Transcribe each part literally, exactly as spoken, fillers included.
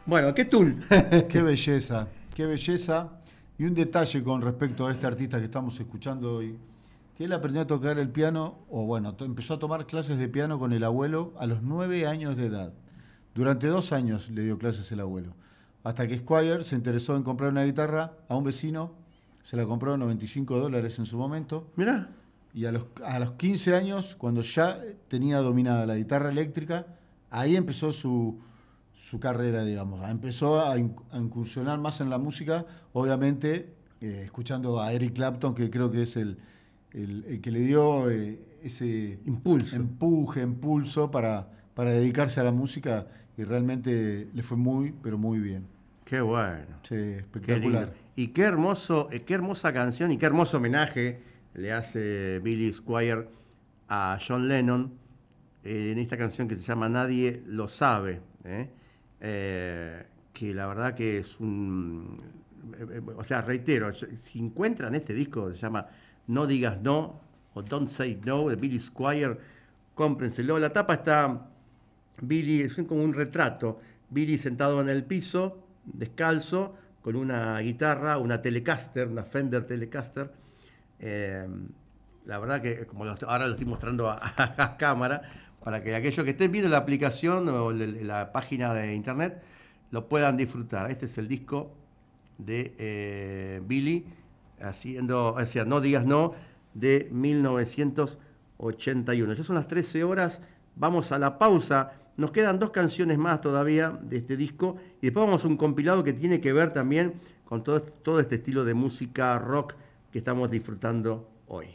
Bueno, ¿qué Tool? Qué belleza, qué belleza. Y un detalle con respecto a este artista que estamos escuchando hoy, que él aprendió a tocar el piano, o bueno, to- empezó a tomar clases de piano con el abuelo a los nueve años de edad. Durante dos años le dio clases el abuelo. Hasta que Squire se interesó en comprar una guitarra a un vecino, se la compró a noventa y cinco dólares en su momento. Mirá. Y a los, a los quince años, cuando ya tenía dominada la guitarra eléctrica, ahí empezó su, su carrera, digamos. Empezó a, in- a incursionar más en la música, obviamente eh, escuchando a Eric Clapton, que creo que es el, el, el que le dio eh, ese Impulso. empuje, impulso para, para dedicarse a la música, y realmente le fue muy, pero muy bien. Qué bueno. Sí, Qué espectacular. lindo. Y qué hermoso, eh, qué hermosa canción y qué hermoso homenaje le hace Billy Squire a John Lennon eh, en esta canción que se llama Nadie lo sabe, ¿eh? Eh, que la verdad que es un... eh, eh, o sea, reitero, si encuentran este disco, se llama No Digas No o Don't Say No de Billy Squire, cómprenselo. La tapa está Billy, es como un retrato, Billy sentado en el piso, descalzo, con una guitarra, una Telecaster, una Fender Telecaster. Eh, la verdad que como lo, ahora lo estoy mostrando a, a, a cámara, para que aquellos que estén viendo la aplicación o la, la página de internet lo puedan disfrutar. Este es el disco de eh, Billy, haciendo, o sea, No Digas No, de mil novecientos ochenta y uno. Ya son las trece horas, vamos a la pausa. Nos quedan dos canciones más todavía de este disco y después vamos a un compilado que tiene que ver también con todo, todo este estilo de música rock que estamos disfrutando hoy.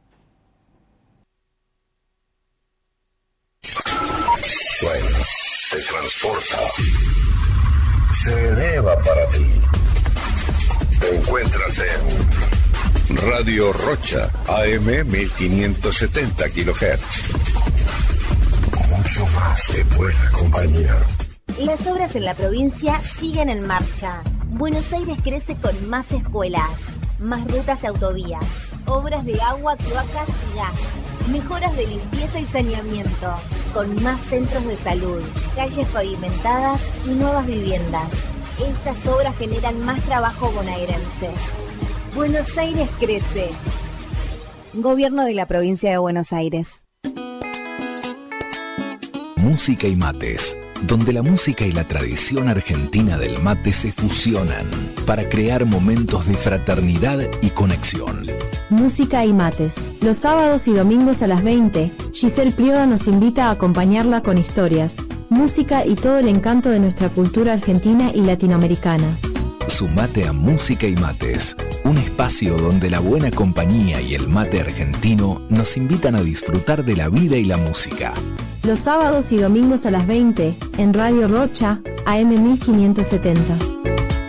Sueño, te transporta, se eleva para ti. Te encuentras en Radio Rocha, A M mil quinientos setenta kilohertz. Mucho más que buena compañía. Las obras en la provincia siguen en marcha. Buenos Aires crece con más escuelas, más rutas y autovías, obras de agua, cloacas y gas, mejoras de limpieza y saneamiento, con más centros de salud, calles pavimentadas y nuevas viviendas. Estas obras generan más trabajo bonaerense. Buenos Aires crece. Gobierno de la provincia de Buenos Aires. Música y mates, donde la música y la tradición argentina del mate se fusionan para crear momentos de fraternidad y conexión. Música y mates. Los sábados y domingos a las veinte, Giselle Prioda nos invita a acompañarla con historias, música y todo el encanto de nuestra cultura argentina y latinoamericana. Sumate a Música y Mates, un espacio donde la buena compañía y el mate argentino nos invitan a disfrutar de la vida y la música. Los sábados y domingos a las veinte, en Radio Rocha, A M mil quinientos setenta.